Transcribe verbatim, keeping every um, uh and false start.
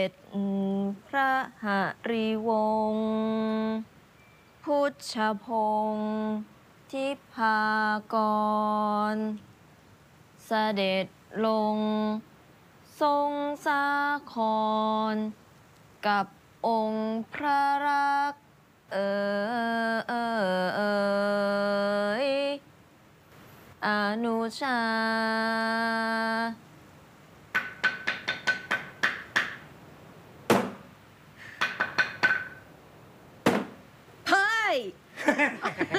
เป็นพระหฤวงศ์พุชฌพงศ์ทิพากร เสด็จลงทรงสาคร กับองค์พระรักษ์เอ่ยอนุชาเฮ้ย